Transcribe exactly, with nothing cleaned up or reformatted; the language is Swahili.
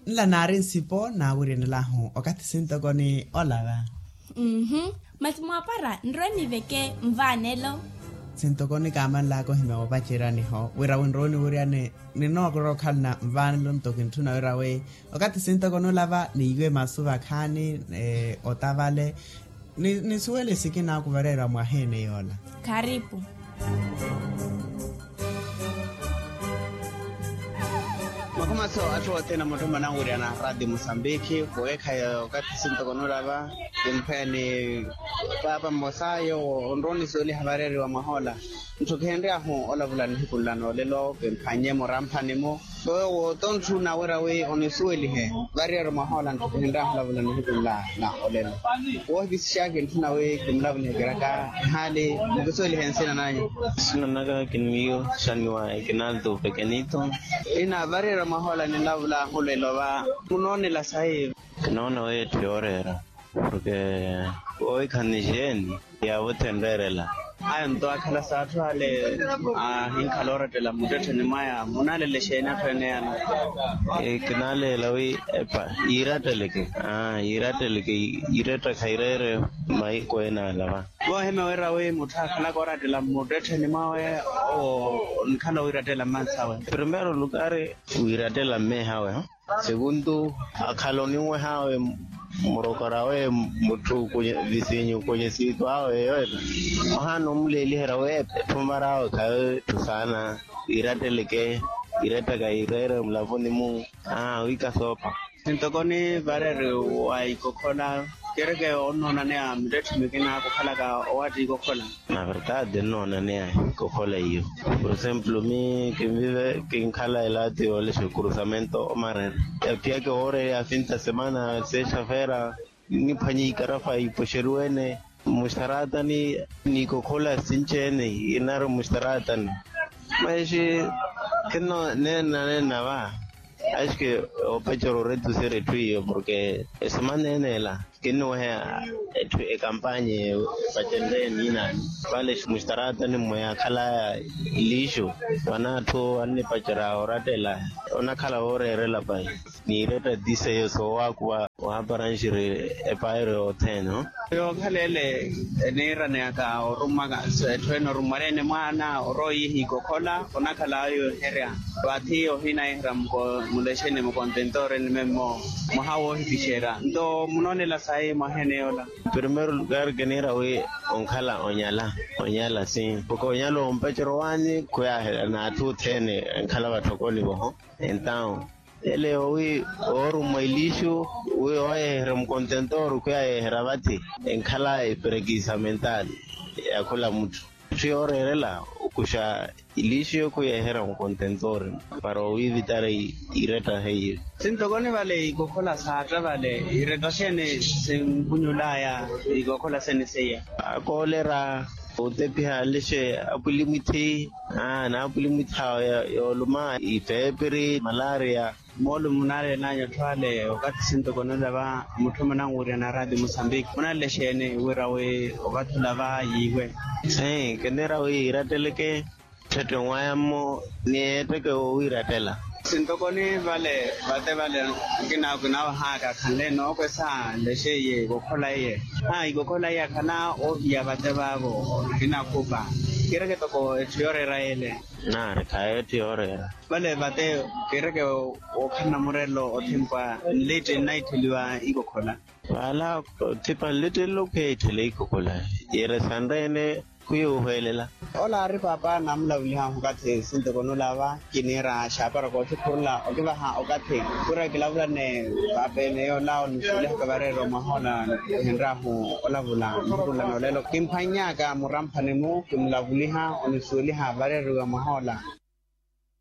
la narin sipo na wurin la ho okati sinto koni olava. Mhm. Matmo para nroni veke mvanelo. Sinto koni kaman la ko hime opachira ni ho. Wira unroni wuriane ni no gro khalna mvanelo ntokin tuna wira we. Okati sinto kono lava ni ywe masuva khani eh otavale ni ni suele sikina kuvarera mwahene yola. Karibu. Makuma so acho tena motoma na nguri na Radio Mozambique kuweka wakati sinto konolava impeni baba mosayo ondroni soli habareri wa mahola ntokhendea ho olavulani hikulano lelo bempanye morampane mo so wo tontu na wera we onesueli he barrier mahola ntokhendea olavulani hikulla na olelo wo bisishage ntuna we kimlavuni geraka hali ngusoli hensina nanyo sina naga kinmiyo shanwa ikinaldo pequeñito ina barrier mahola ni lavula holelo ba unone la sai naona we teorera porque hoy kanijeni ya wotenderela aya ndo akhala sathu ale a hinkalora de la mudete ni maya munale le shena fene yana e kanale lawi epa irateleke ah irateleke ireta khairere mai koena lava wo heme wera we mutha khala kora de la mudete ni mawe o nkhala iratela mansawe primero lugar iratela me hawe segundo akhaloni we hawe morokarawe mutu kwenye visinyo kwenye situ awe yote mahano mleli herawe tumarawe kae tusana irateleke ireta ga irere mlavoni mu ah wika sopa sintokoni barere wa ikokola kereke onona ne amdet mikina ko khala ka owati ikokola na verdad no ne ikokola hiyo por ejemplo mi que vive que en khala elate o le cruzamiento omar el pie que ore a fin de semana se chafera ni pani karafa y posheruene mustarata ni ni ikokola sinchene inaro mustarata maji que no ne na na va es que o pecho reto se retuyo porque es manenela que no es e campaña patende nina vale mustarata ni moya kala lisho wanato anne pachara oratela ona kala orere la pai ni reta dice yo so akwa wa paranjire e paire oteno yo khalele ne rane aka orumaga tweno rumarene mana oroi hikokola ona kala yo heria bati o hina ihram ko muleshene mo contentore ni memo mohawo hipishera ndo munone la sai mahene ola primero lugar genera we onkala onyala onyala sin porque onyalo ompechero wani ko ya na tu tene onkala batokoli bo então ele we oru mailisho we oye ram contentor ko ya herabati enkala e precisamental ya kula mtu fiorerela kusha ilisho ko ya heram contentor para evitar ireta hei sintokoni vale ikokola satra vale ireta shene singunyulaya ikokola sene seya akolera utepia lishe apulimiti ah na apulimita yo luma ifebri malaria molo munale nanyo twale wakati sintokoni lava mutuma na nguri na Radio Mozambique munale shene wirawe wakati lava yiwe eh kenera we irateleke teto wayamo ni teke o iratela sintokoni vale vate vale kina kuna haka khale no kwesa leshe ye gokola ye ha gokola ya kana o ya vate babo kina kuba kireke toko tiorera ele na kae tiorera vale vate kireke o khana morelo o timpa late night liwa igokola wala tipa little locate le ikokola yere sandene kuyo helela ola ri papa namla uliha hukate sintokoni lava kinera shapara ko thurla okiba ha okate pura kilavula ne pape ne ola on sule kabarero mahola hendra hu ola vula murula no lelo kimphanya ka muramphane mo kimlavuliha on sule ha barero mahola